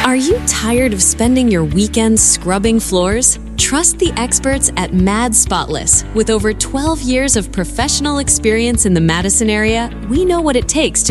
Are you tired of spending your weekends scrubbing floors? Trust the experts at Mad Spotless. With over 12 years of professional experience in the Madison area, we know what it takes to